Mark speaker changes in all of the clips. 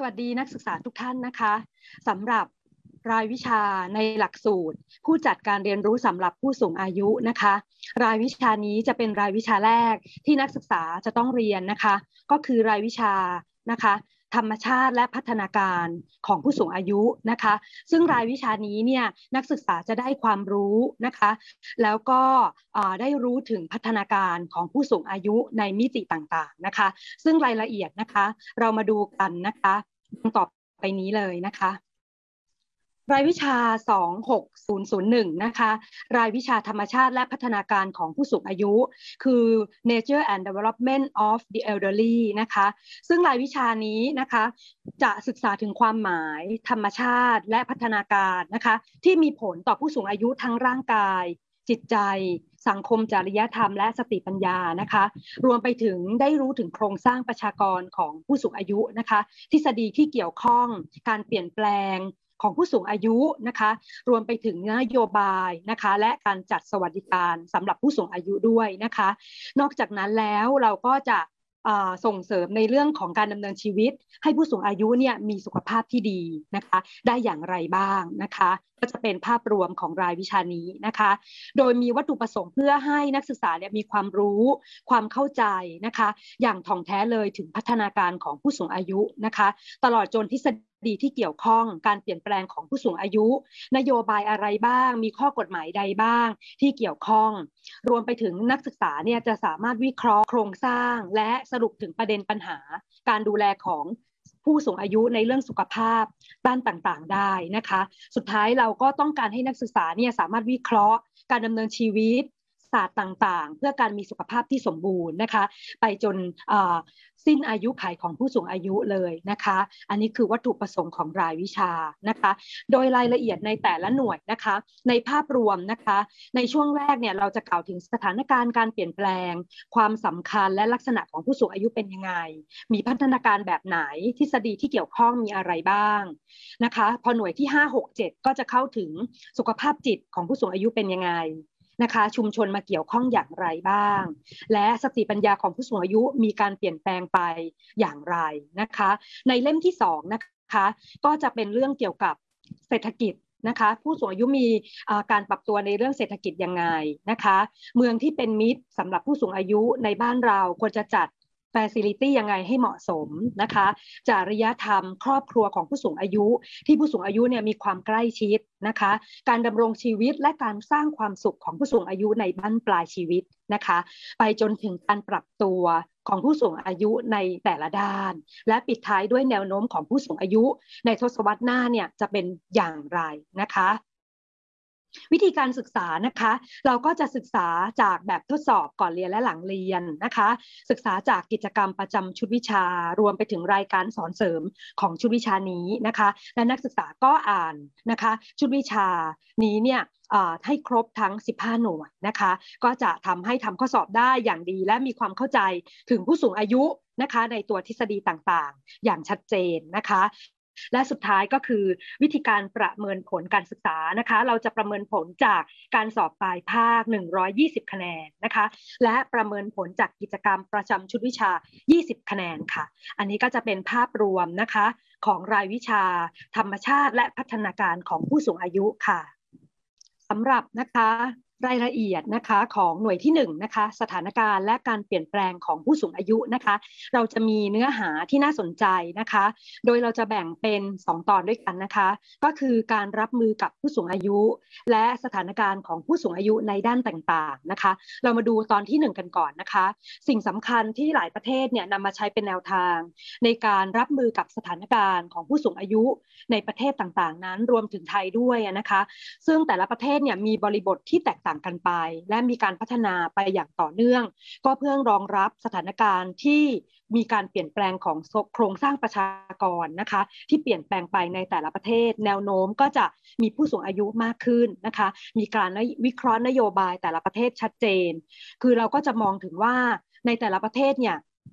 Speaker 1: วัสดีนักศึกษาทุกท่านนะคะสำหรับรายวิชาในหลักสูตรผู้จัดการเรียนรู้สำหรับผู้สูงอายุนะคะรายวิชานี้จะเป็นรายวิชาแรกที่นักศึกษาจะต้องเรียนนะคะก็คือรายวิชานะคะธรรมชาติและพัฒนาการของผู้สูงอายุนะคะซึ่งรายวิชานี้เนี่ยนักศึกษาจะได้ความรู้นะคะแล้วก็ได้รู้ถึงพัฒนาการของผู้สูงอายุในมิติต่างๆนะคะซึ่งรายละเอียดนะคะเรามาดูกันนะคะต่อไปนี้เลยนะคะรายวิชา26001นะคะรายวิชาธรรมชาติและพัฒนาการของผู้สูงอายุคือ Nature and Development of the Elderly นะคะซึ่งรายวิชานี้นะคะจะศึกษาถึงความหมายธรรมชาติและพัฒนาการนะคะที่มีผลต่อผู้สูงอายุทั้งร่างกายจิตใจสังคมจริยธรรมและสติปัญญานะคะรวมไปถึงได้รู้ถึงโครงสร้างประชากรของผู้สูงอายุนะคะทฤษฎีที่เกี่ยวข้องการเปลี่ยนแปลงของผู้สูงอายุนะคะรวมไปถึงนโยบายนะคะและการจัดสวัสดิการสำหรับผู้สูงอายุด้วยนะคะนอกจากนั้นแล้วเราก็จะส่งเสริมในเรื่องของการดำเนินชีวิตให้ผู้สูงอายุเนี่ยมีสุขภาพที่ดีนะคะได้อย่างไรบ้างนะคะก็จะเป็นภาพรวมของรายวิชานี้นะคะโดยมีวัตถุประสงค์เพื่อให้นักศึกษาเนี่ยมีความรู้ความเข้าใจนะคะอย่างถ่องแท้เลยถึงพัฒนาการของผู้สูงอายุนะคะตลอดจนทฤษฎีที่เกี่ยวข้องการเปลี่ยนแปลงของผู้สูงอายุนโยบายอะไรบ้างมีข้อกฎหมายใดบ้างที่เกี่ยวข้องรวมไปถึงนักศึกษาเนี่ยจะสามารถวิเคราะห์โครงสร้างและสรุปถึงประเด็นปัญหาการดูแลของผู้สูงอายุในเรื่องสุขภาพด้านต่างๆได้นะคะสุดท้ายเราก็ต้องการให้นักศึกษาเนี่ยสามารถวิเคราะห์การดำเนินชีวิตศาสตร์ต่างๆเพื่อการมีสุขภาพที่สมบูรณ์นะคะไปจนสิ้นอายุขัยของผู้สูงอายุเลยนะคะอันนี้คือวัตถุประสงค์ของรายวิชานะคะโดยรายละเอียดในแต่ละหน่วยนะคะในภาพรวมนะคะในช่วงแรกเนี่ยเราจะกล่าวถึงสถานการณ์การเปลี่ยนแปลงความสำคัญและลักษณะของผู้สูงอายุเป็นยังไงมีพัฒนาการแบบไหนทฤษฎีที่เกี่ยวข้องมีอะไรบ้างนะคะพอหน่วยที่5 6 7ก็จะเข้าถึงสุขภาพจิตของผู้สูงอายุเป็นยังไงนะคะชุมชนมาเกี่ยวข้องอย่างไรบ้างและสติปัญญาของผู้สูงอายุมีการเปลี่ยนแปลงไปอย่างไรนะคะในเล่มที่2นะคะก็จะเป็นเรื่องเกี่ยวกับเศรษฐกิจนะคะผู้สูงอายุมีการปรับตัวในเรื่องเศรษฐกิจยังไงนะคะเมืองที่เป็นมิตรสำหรับผู้สูงอายุในบ้านเราควรจะจัดfacility ยังไงให้เหมาะสมนะคะจริยธรรมครอบครัวของผู้สูงอายุที่ผู้สูงอายุเนี่ยมีความใกล้ชิดนะคะการดำรงชีวิตและการสร้างความสุขของผู้สูงอายุในบั้นปลายชีวิตนะคะไปจนถึงการปรับตัวของผู้สูงอายุในแต่ละด้านและปิดท้ายด้วยแนวโน้มของผู้สูงอายุในทศวรรษหน้าเนี่ยจะเป็นอย่างไรนะคะวิธีการศึกษานะคะเราก็จะศึกษาจากแบบทดสอบก่อนเรียนและหลังเรียนนะคะศึกษาจากกิจกรรมประจำชุดวิชารวมไปถึงรายการสอนเสริมของชุดวิชานี้นะคะและนักศึกษาก็อ่านนะคะชุดวิชานี้เนี่ยให้ครบทั้ง15หน่วยนะคะก็จะทำให้ทำข้อสอบได้อย่างดีและมีความเข้าใจถึงผู้สูงอายุนะคะในตัวทฤษฎีต่างๆอย่างชัดเจนนะคะและสุดท้ายก็คือวิธีการประเมินผลการศึกษานะคะเราจะประเมินผลจากการสอบปลายภาค120คะแนนนะคะและประเมินผลจากกิจกรรมประจำชุดวิชา20คะแนนค่ะอันนี้ก็จะเป็นภาพรวมนะคะของรายวิชาธรรมชาติและพัฒนาการของผู้สูงอายุค่ะสำหรับนะคะรายละเอียดนะคะของหน่วยที่1นะคะสถานการณ์และการเปลี่ยนแปลงของผู้สูงอายุนะคะเราจะมีเนื้อหาที่น่าสนใจนะคะโดยเราจะแบ่งเป็น2ตอนด้วยกันนะคะก็คือการรับมือกับผู้สูงอายุและสถานการณ์ของผู้สูงอายุในด้านต่างๆนะคะเรามาดูตอนที่1กันก่อนนะคะสิ่งสำคัญที่หลายประเทศเนี่ยนำมาใช้เป็นแนวทางในการรับมือกับสถานการณ์ของผู้สูงอายุในประเทศต่างๆนั้นรวมถึงไทยด้วยนะคะซึ่งแต่ละประเทศเนี่ยมีบริบทที่แตกต่างกันไปและมีการพัฒนาไปอย่างต่อเนื่องก็เพื่อรองรับสถานการณ์ที่มีการเปลี่ยนแปลงของโครงสร้างประชากรนะคะที่เปลี่ยนแปลงไปในแต่ละประเทศแนวโน้มก็จะมีผู้สูงอายุมากขึ้นนะคะมีการวิเคราะห์นโยบายแต่ละประเทศชัดเจนคือเราก็จะมองถึงว่าในแต่ละประเทศเนี่ย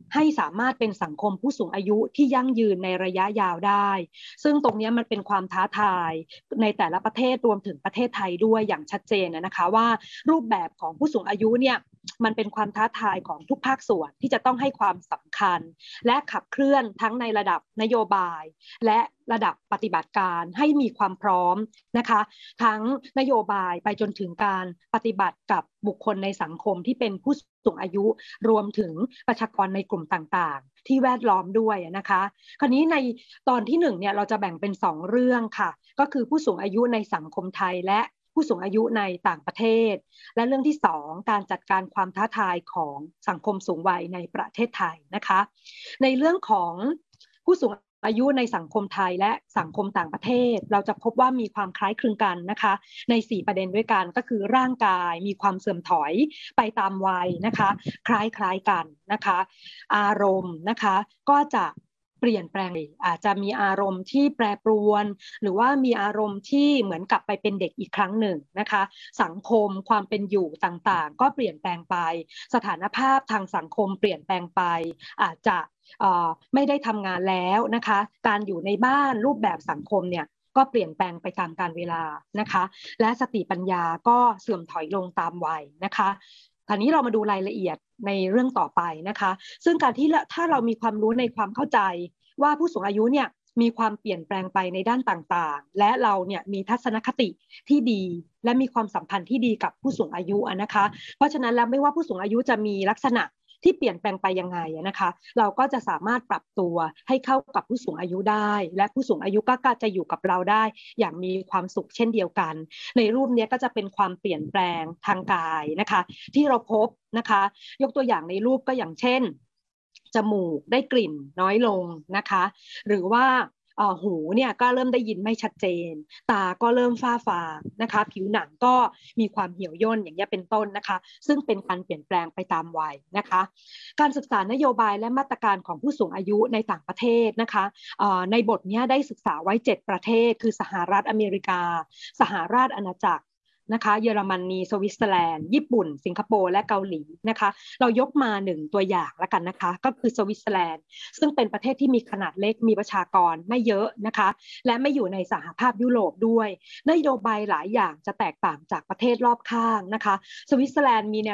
Speaker 1: ให้สามารถเป็นสังคมผู้สูงอายุที่ยั่งยืนในระยะยาวได้ซึ่งตรงนี้มันเป็นความท้าทายในแต่ละประเทศรวมถึงประเทศไทยด้วยอย่างชัดเจนนะคะว่ารูปแบบของผู้สูงอายุเนี่ยมันเป็นความท้าทายของทุกภาคส่วนที่จะต้องให้ความสำคัญและขับเคลื่อนทั้งในระดับนโยบายและระดับปฏิบัติการให้มีความพร้อมนะคะทั้งนโยบายไปจนถึงการปฏิบัติกับบุคคลในสังคมที่เป็นผู้สูงอายุรวมถึงประชากรในกลุ่มต่างๆที่แวดล้อมด้วยนะคะคราวนี้ในตอนที่1เนี่ยเราจะแบ่งเป็น2เรื่องค่ะก็คือผู้สูงอายุในสังคมไทยและผู้สูงอายุในต่างประเทศและเรื่องที่2การจัดการความท้าทายของสังคมสูงวัยในประเทศไทยนะคะในเรื่องของผู้สูงอายุในสังคมไทยและสังคมต่างประเทศเราจะพบว่ามีความคล้ายคลึงกันนะคะใน4ประเด็นด้วยกันก็คือร่างกายมีความเสื่อมถอยไปตามวัยนะคะคล้ายกันนะคะอารมณ์นะคะก็จะเปลี่ยนแปลงอาจจะมีอารมณ์ที่แปรปรวนหรือว่ามีอารมณ์ที่เหมือนกลับไปเป็นเด็กอีกครั้งหนึ่งนะคะสังคมความเป็นอยู่ต่างๆก็เปลี่ยนแปลงไปสถานภาพทางสังคมเปลี่ยนแปลงไปอาจจะไม่ได้ทำงานแล้วนะคะการอยู่ในบ้านรูปแบบสังคมเนี่ยก็เปลี่ยนแปลงไปตามกาลเวลานะคะและสติปัญญาก็เสื่อมถอยลงตามวัยนะคะคราวนี้เรามาดูรายละเอียดในเรื่องต่อไปนะคะซึ่งการที่ถ้าเรามีความรู้ในความเข้าใจว่าผู้สูงอายุเนี่ยมีความเปลี่ยนแปลงไปในด้านต่างๆและเราเนี่ยมีทัศนคติที่ดีและมีความสัมพันธ์ที่ดีกับผู้สูงอายุนะคะเพราะฉะนั้นแล้วไม่ว่าผู้สูงอายุจะมีลักษณะที่เปลี่ยนแปลงไปยังไงนะคะเราก็จะสามารถปรับตัวให้เข้ากับผู้สูงอายุได้และผู้สูงอายุก็จะอยู่กับเราได้อย่างมีความสุขเช่นเดียวกันในรูปนี้ก็จะเป็นความเปลี่ยนแปลงทางกายนะคะที่เราพบนะคะยกตัวอย่างในรูปก็อย่างเช่นจมูกได้กลิ่นน้อยลงนะคะหรือว่าหูเนี่ยก็เริ่มได้ยินไม่ชัดเจนตาก็เริ่มฝ้าฟางนะคะผิวหนังก็มีความเหี่ยวย่นอย่างนี้เป็นต้นนะคะซึ่งเป็นการเปลี่ยนแปลงไปตามวัยนะคะการศึกษานโยบายและมาตรการของผู้สูงอายุในต่างประเทศนะคะในบทนี้ได้ศึกษาไว้7ประเทศคือสหรัฐอเมริกาสหราชอาณาจักรนะคะเยอรมนีสวิตเซอร์แลนด์ญี่ปุ่นสิงคโปร์และเกาหลีนะคะเรายกมา1ตัวอย่างแล้วกันนะคะก็คือสวิตเซอร์แลนด์ซึ่งเป็นประเทศที่มีขนาดเล็กมีประชากรไม่เยอะนะคะและไม่อยู่ในสหภาพยุโรปด้วยนโยบายหลายอย่างจะแตกต่างจากประเทศรอบข้างนะคะสวิตเซอร์แลนด์มีแน